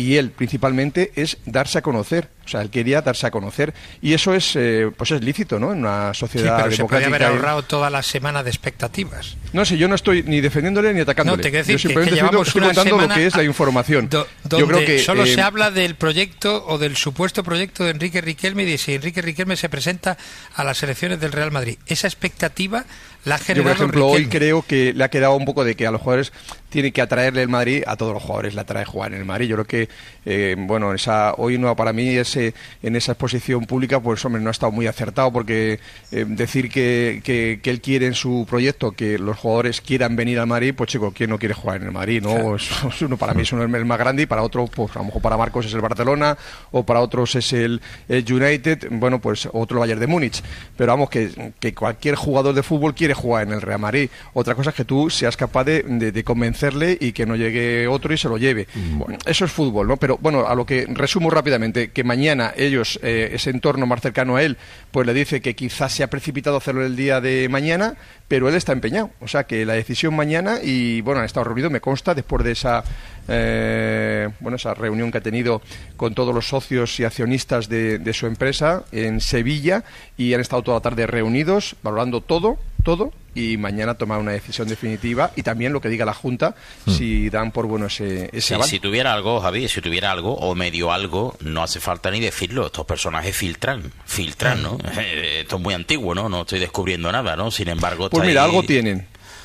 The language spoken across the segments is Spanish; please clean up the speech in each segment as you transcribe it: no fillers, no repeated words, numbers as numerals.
y él principalmente, es darse a conocer. O sea, él quería darse a conocer, y eso es pues es lícito, ¿no? En una sociedad pero democrática. Se podría haber ahorrado toda la semana de expectativas. No sé, yo no estoy ni defendiéndole ni atacándole. No, te quiero decir yo simplemente estoy contando lo que es la información. Donde yo creo que solo se habla del proyecto o del supuesto proyecto de Enrique Riquelme, y de si Enrique Riquelme se presenta a las elecciones del Real Madrid. Esa expectativa la ha generado yo, por ejemplo, Riquelme. Hoy creo que le ha quedado un poco de que a los jugadores tiene que atraerle el Madrid, a todos los jugadores le atrae jugar en el Madrid. Yo creo que, hoy no, para mí en esa exposición pública, pues hombre, no ha estado muy acertado, porque decir que él quiere en su proyecto que los jugadores quieran venir al Madrid, pues chico, ¿quién no quiere jugar en el Madrid? ¿No? Claro. Para mí es uno el más grande, y para otro, pues a lo mejor para Marcos es el Barcelona, o para otros es el United, pues otro el Bayern de Múnich. Pero vamos, que cualquier jugador de fútbol quiere jugar en el Real Madrid. Otra cosa es que tú seas capaz de convencerle y que no llegue otro y se lo lleve. Bueno, eso es fútbol, ¿no? Pero bueno, a lo que resumo rápidamente, que mañana ellos, ese entorno más cercano a él, pues le dice que quizás se ha precipitado hacerlo el día de mañana, pero él está empeñado. O sea, que la decisión mañana, y bueno, han estado reunidos, me consta, después de esa esa reunión que ha tenido con todos los socios y accionistas de su empresa en Sevilla, y han estado toda la tarde reunidos, valorando todo, y mañana tomar una decisión definitiva, y también lo que diga la Junta, si dan por bueno ese aval. Si tuviera algo, Javi, o medio algo, no hace falta ni decirlo. Estos personajes filtran, ¿no? Esto es muy antiguo, ¿no? No estoy descubriendo nada, ¿no? Sin embargo, pues mira, algo tienen.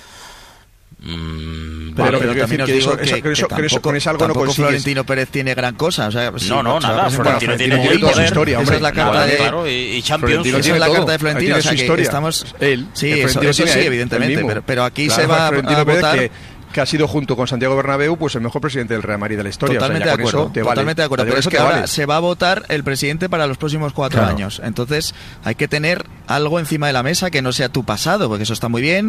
Pero también os digo que tampoco Florentino Pérez tiene gran cosa. O sea, nada. Florentino tiene toda su historia. Esa es la carta y Champions. Esa es la carta de Florentino. O sea, que estamos... Sí, eso sí, evidentemente. Pero aquí se va a votar... Que ha sido, junto con Santiago Bernabéu, pues el mejor presidente del Real Madrid de la historia. Totalmente de acuerdo. Pero es que ahora se va a votar el presidente para los próximos 4 años. Entonces hay que tener algo encima de la mesa que no sea tu pasado, porque eso está muy bien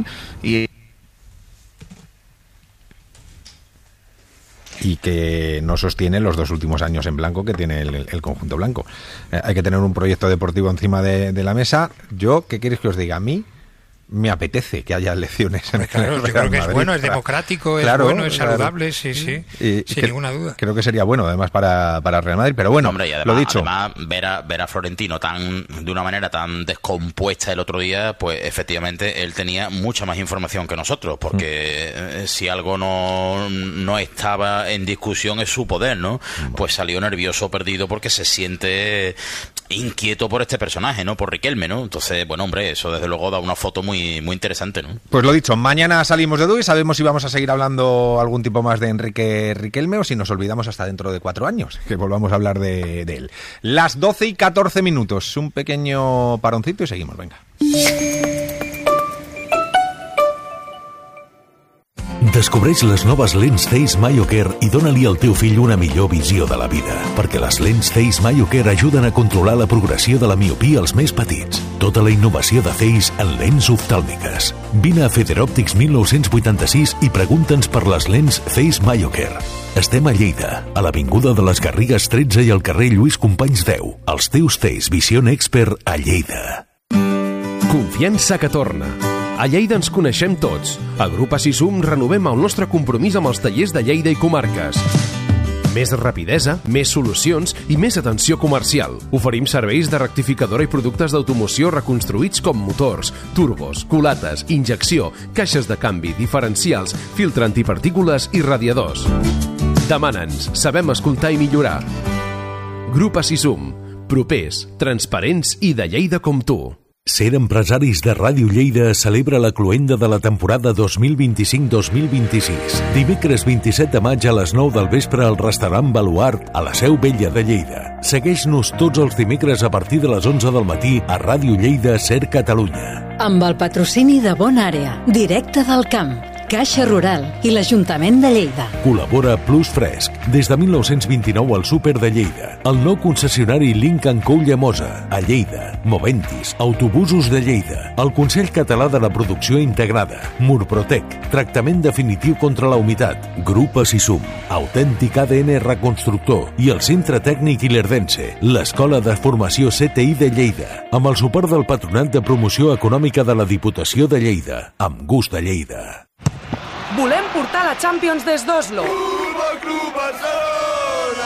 y que no sostiene los 2 últimos años en blanco que tiene el conjunto blanco. Hay que tener un proyecto deportivo encima de la mesa. ¿Qué queréis que os diga? A mí me apetece que haya elecciones en el Real Madrid. Yo creo que es bueno, es democrático, es bueno, es saludable, sí, sin ninguna duda. Creo que sería bueno, además, para el Real Madrid, pero bueno, hombre, y además, lo dicho. Además, ver a Florentino de una manera tan descompuesta el otro día, pues efectivamente él tenía mucha más información que nosotros, porque si algo no estaba en discusión es su poder, ¿no? Pues salió nervioso, perdido, porque se siente inquieto por este personaje, ¿no? Por Riquelme, ¿no? Entonces, bueno, hombre, eso desde luego da una foto muy interesante, ¿no? Pues lo dicho, mañana salimos de duda y sabemos si vamos a seguir hablando algún tipo más de Enrique Riquelme o si nos olvidamos hasta dentro de 4 años, que volvamos a hablar de él. Las 12:14, un pequeño paroncito y seguimos, venga. Descobreix les noves lents Zeiss MyoCare i dóna-li al teu fill una millor visió de la vida, perquè les lents Zeiss MyoCare ajuden a controlar la progressió de la miopia als més petits. Tota la innovació de Zeiss en lents oftàlmiques. Vine a Federòptics 1986 i pregunta'ns per les lents Zeiss MyoCare. Estem a Lleida, a l'Avinguda de les Garrigues 13 i al carrer Lluís Companys 10. Els teus Zeiss Vision Expert a Lleida. Confiança que torna. A Lleida ens coneixem tots. A Grup Assisum renovem el nostre compromís amb els tallers de Lleida i comarques. Més rapidesa, més solucions i més atenció comercial. Oferim serveis de rectificadora i productes d'automoció reconstruïts com motors, turbos, culates, injecció, caixes de canvi, diferencials, filtre antipartícules i radiadors. Demana'ns, sabem escoltar i millorar. Grup Assisum. Propers, transparents i de Lleida com tu. Ser Empresaris de Ràdio Lleida celebra la cloenda de la temporada 2025-2026. Dimecres 27 de maig a les 9 del vespre al restaurant Baluart a la Seu Vella de Lleida. Segueix-nos tots els dimecres a partir de les 11 del matí a Ràdio Lleida Ser Catalunya. Amb el patrocini de Bona Àrea, Directe del Camp, Caixa Rural i l'Ajuntament de Lleida. Col·labora Plus Fresc, des de 1929 al Súper de Lleida. El nou concessionari Lincoln Co. Llamosa, a Lleida. Moventis, Autobusos de Lleida. El Consell Català de la Producció Integrada. Murprotec, tractament definitiu contra la humitat. Grup Assisum, autèntic ADN reconstructor. I el Centre Tècnic Ilerdense, l'Escola de Formació CTI de Lleida. Amb el suport del Patronat de Promoció Econòmica de la Diputació de Lleida. Amb gust de Lleida. Volem portar la Champions des d'Oslo.